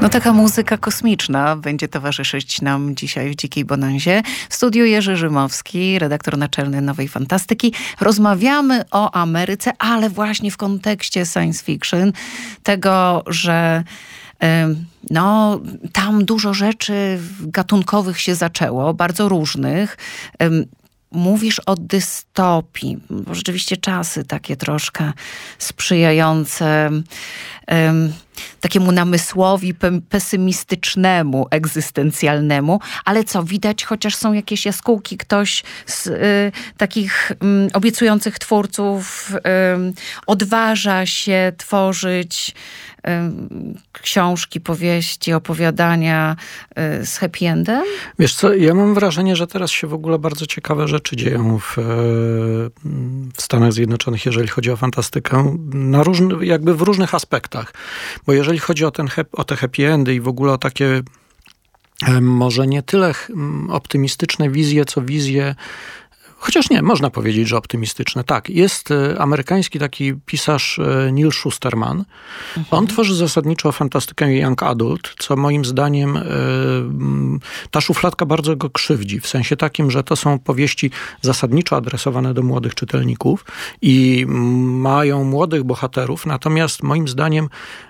No taka muzyka kosmiczna będzie towarzyszyć nam dzisiaj w Dzikiej Bonanzie. W studiu Jerzy Rzymowski, redaktor naczelny Nowej Fantastyki. Rozmawiamy o Ameryce, ale właśnie w kontekście science fiction. Tego, że no, tam dużo rzeczy gatunkowych się zaczęło, bardzo różnych. Mówisz o dystopii, bo rzeczywiście czasy takie troszkę sprzyjające takiemu namysłowi pesymistycznemu, egzystencjalnemu, ale co, widać, chociaż są jakieś jaskółki, ktoś z takich obiecujących twórców odważa się tworzyć książki, powieści, opowiadania z happy endem? Wiesz co, ja mam wrażenie, że teraz się w ogóle bardzo ciekawe rzeczy dzieją w Stanach Zjednoczonych, jeżeli chodzi o fantastykę, jakby w różnych aspektach. Bo jeżeli chodzi o te happy endy i w ogóle o takie może nie tyle optymistyczne wizje, co wizje, chociaż nie, można powiedzieć, że optymistyczne. Tak, jest amerykański taki pisarz Neil Shusterman. On tworzy zasadniczo fantastykę young adult, co moim zdaniem ta szufladka bardzo go krzywdzi. W sensie takim, że to są powieści zasadniczo adresowane do młodych czytelników i mają młodych bohaterów, natomiast moim zdaniem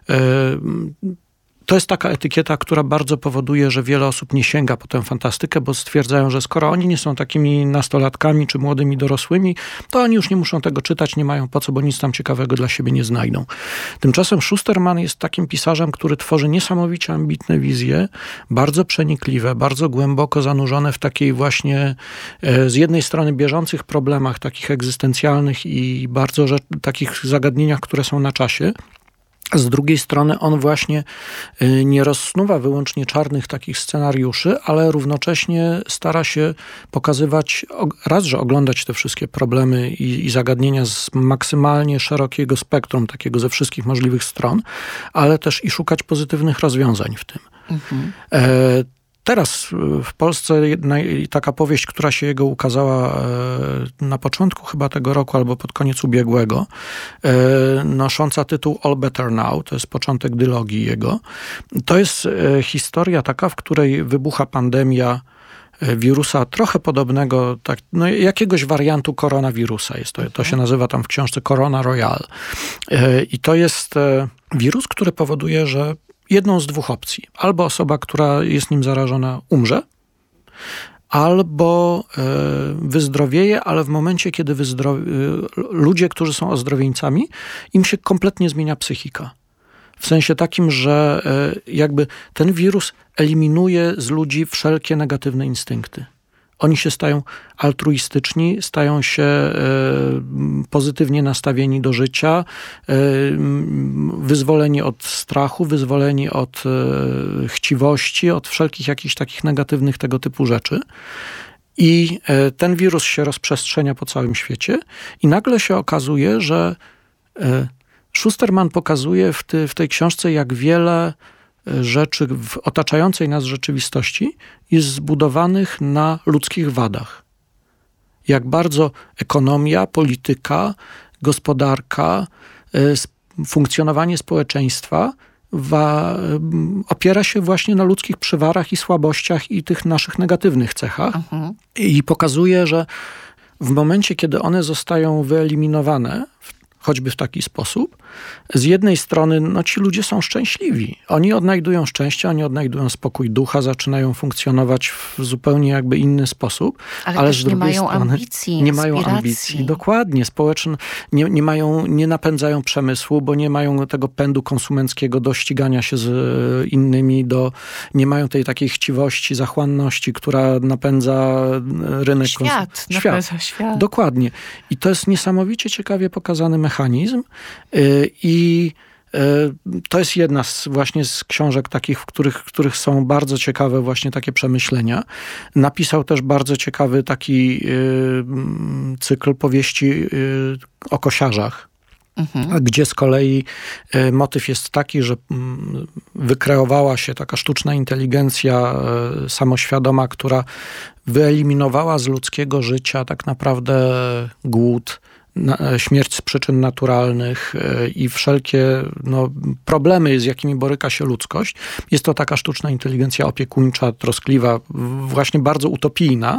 to jest taka etykieta, która bardzo powoduje, że wiele osób nie sięga po tę fantastykę, bo stwierdzają, że skoro oni nie są takimi nastolatkami czy młodymi dorosłymi, to oni już nie muszą tego czytać, nie mają po co, bo nic tam ciekawego dla siebie nie znajdą. Tymczasem Shusterman jest takim pisarzem, który tworzy niesamowicie ambitne wizje, bardzo przenikliwe, bardzo głęboko zanurzone w takiej właśnie z jednej strony bieżących problemach takich egzystencjalnych i bardzo takich zagadnieniach, które są na czasie. Z drugiej strony on właśnie nie rozsnuwa wyłącznie czarnych takich scenariuszy, ale równocześnie stara się pokazywać, raz, że oglądać te wszystkie problemy i zagadnienia z maksymalnie szerokiego spektrum, takiego ze wszystkich możliwych stron, ale też i szukać pozytywnych rozwiązań w tym. Teraz w Polsce taka powieść, która się jego ukazała na początku chyba tego roku albo pod koniec ubiegłego, nosząca tytuł All Better Now, to jest początek dylogii jego. To jest historia taka, w której wybucha pandemia wirusa trochę podobnego, tak, no jakiegoś wariantu koronawirusa. To się nazywa tam w książce Corona Royale. I to jest wirus, który powoduje, że jedną z dwóch opcji. Albo osoba, która jest nim zarażona, umrze, albo wyzdrowieje, ale w momencie, kiedy ludzie, którzy są ozdrowieńcami, im się kompletnie zmienia psychika. W sensie takim, że jakby ten wirus eliminuje z ludzi wszelkie negatywne instynkty. Oni się stają altruistyczni, stają się pozytywnie nastawieni do życia, wyzwoleni od strachu, wyzwoleni od chciwości, od wszelkich jakichś takich negatywnych tego typu rzeczy. I ten wirus się rozprzestrzenia po całym świecie i nagle się okazuje, że Shusterman pokazuje w tej książce, jak wiele rzeczy w otaczającej nas rzeczywistości jest zbudowanych na ludzkich wadach. Jak bardzo ekonomia, polityka, gospodarka, funkcjonowanie społeczeństwa opiera się właśnie na ludzkich przywarach i słabościach i tych naszych negatywnych cechach. I pokazuje, że w momencie, kiedy one zostają wyeliminowane, choćby w taki sposób, z jednej strony ci ludzie są szczęśliwi. Oni odnajdują szczęście, oni odnajdują spokój ducha, zaczynają funkcjonować w zupełnie jakby inny sposób. Ale też nie mają ambicji, nie mają ambicji, dokładnie. Społeczne, nie napędzają przemysłu, bo nie mają tego pędu konsumenckiego do ścigania się z innymi, nie mają tej takiej chciwości, zachłanności, która napędza rynek. Świat. Dokładnie. I to jest niesamowicie ciekawie pokazany mechanizm. I to jest jedna właśnie z książek takich, w których są bardzo ciekawe właśnie takie przemyślenia. Napisał też bardzo ciekawy taki cykl powieści o kosiarzach, gdzie z kolei motyw jest taki, że wykreowała się taka sztuczna inteligencja samoświadoma, która wyeliminowała z ludzkiego życia tak naprawdę głód, śmierć z przyczyn naturalnych i wszelkie problemy, z jakimi boryka się ludzkość, jest to taka sztuczna inteligencja opiekuńcza, troskliwa, właśnie bardzo utopijna.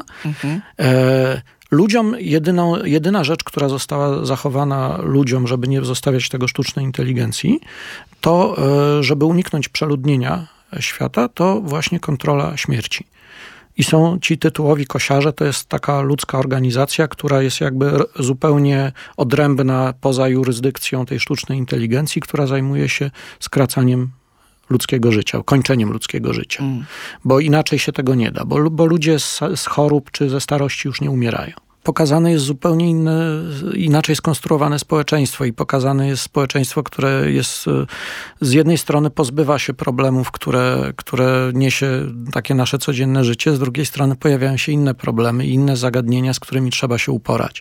Ludziom jedyna rzecz, która została zachowana ludziom, żeby nie zostawiać tego sztucznej inteligencji, to żeby uniknąć przeludnienia świata, to właśnie kontrola śmierci. I są ci tytułowi kosiarze, to jest taka ludzka organizacja, która jest jakby zupełnie odrębna poza jurysdykcją tej sztucznej inteligencji, która zajmuje się skracaniem ludzkiego życia, kończeniem ludzkiego życia. Bo inaczej się tego nie da, bo ludzie z chorób czy ze starości już nie umierają. Pokazane jest zupełnie inaczej skonstruowane społeczeństwo i pokazane jest społeczeństwo, które jest z jednej strony pozbywa się problemów, które niesie takie nasze codzienne życie, z drugiej strony pojawiają się inne problemy i inne zagadnienia, z którymi trzeba się uporać.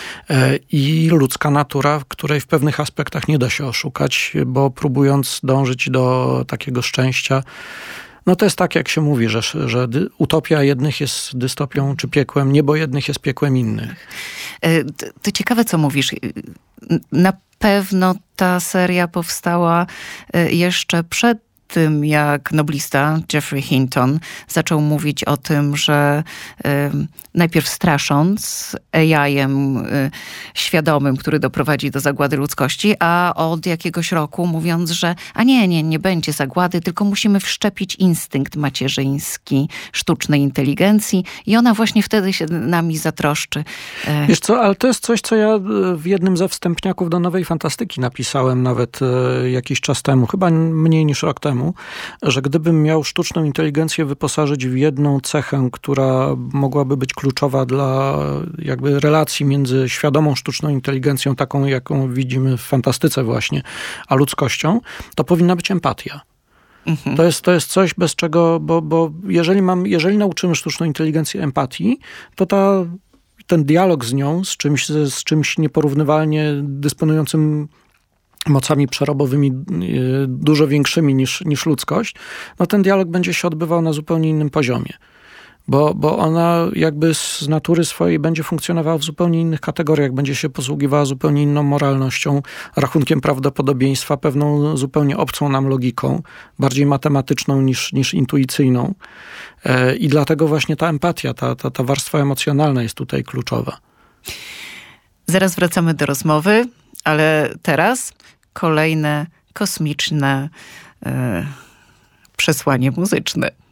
I ludzka natura, której w pewnych aspektach nie da się oszukać, bo próbując dążyć do takiego szczęścia, to jest tak, jak się mówi, że utopia jednych jest dystopią czy piekłem, niebo jednych jest piekłem innych. To ciekawe, co mówisz. Na pewno ta seria powstała jeszcze przed tym, jak noblista Geoffrey Hinton zaczął mówić o tym, że najpierw strasząc AI-em świadomym, który doprowadzi do zagłady ludzkości, a od jakiegoś roku mówiąc, że nie będzie zagłady, tylko musimy wszczepić instynkt macierzyński sztucznej inteligencji i ona właśnie wtedy się nami zatroszczy. Wiesz co, ale to jest coś, co ja w jednym ze wstępniaków do Nowej Fantastyki napisałem nawet jakiś czas temu, chyba mniej niż rok temu, że gdybym miał sztuczną inteligencję wyposażyć w jedną cechę, która mogłaby być kluczowa dla jakby relacji między świadomą sztuczną inteligencją, taką jaką widzimy w fantastyce właśnie, a ludzkością, to powinna być empatia. To jest coś, bez czego, bo jeżeli nauczymy sztuczną inteligencję empatii, to ten dialog z nią, z czymś nieporównywalnie dysponującym mocami przerobowymi dużo większymi niż ludzkość, ten dialog będzie się odbywał na zupełnie innym poziomie. Bo ona jakby z natury swojej będzie funkcjonowała w zupełnie innych kategoriach, będzie się posługiwała zupełnie inną moralnością, rachunkiem prawdopodobieństwa, pewną zupełnie obcą nam logiką, bardziej matematyczną niż intuicyjną. I dlatego właśnie ta empatia, ta warstwa emocjonalna jest tutaj kluczowa. Zaraz wracamy do rozmowy, ale teraz kolejne kosmiczne przesłanie muzyczne.